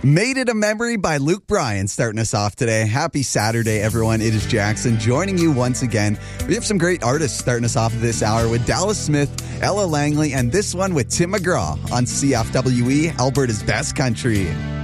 Made It a Memory by Luke Bryan starting us off today. Happy Saturday, everyone. It is Jackson joining you once again. We have some great artists starting us off this hour with Dallas Smith, Ella Langley, and this one with Tim McGraw on CFWE, Alberta's best country.